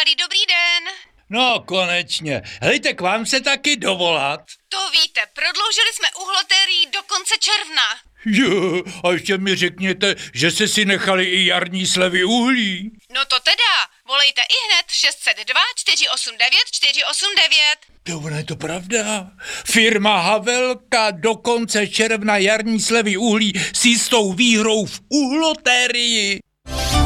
Michali, dobrý den. No, konečně. Hejte, k vám se taky dovolat. To víte, prodloužili jsme uhloterii do konce června. Jo, a ještě mi řekněte, že jste si nechali i jarní slevy uhlí. No to teda, volejte ihned 602 489 489. To ono je to pravda. Firma Havelka do konce června jarní slevy uhlí s jistou výhrou v uhlotérii.